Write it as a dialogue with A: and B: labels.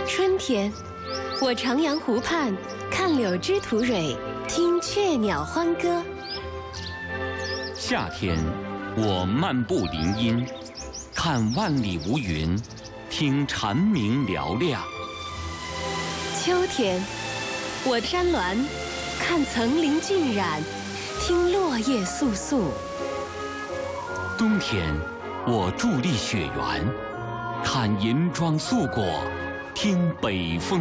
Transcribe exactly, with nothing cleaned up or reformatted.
A: 春天，我徜徉湖畔，看柳枝吐蕊，听雀鸟欢歌。
B: 夏天，我漫步林荫，看万里无云，听蝉鸣嘹亮。
A: 秋天，我山峦，看层林尽染，听落叶簌簌。
B: 冬天，我伫立雪原，看银装素裹，听北风